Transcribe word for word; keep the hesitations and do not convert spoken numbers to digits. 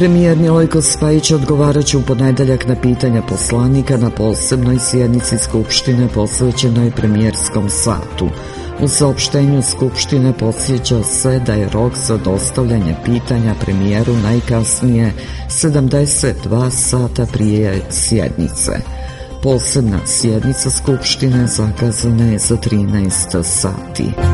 Premijer Milojko Spajić odgovarat će u ponedeljak na pitanja poslanika na posebnoj sjednici Skupštine posvećenoj premijerskom satu. U saopštenju Skupštine podsjeća se da je rok za dostavljanje pitanja premijeru najkasnije sedamdeset dva sata prije sjednice. Posebna sjednica Skupštine zakazana je za trinaest sati.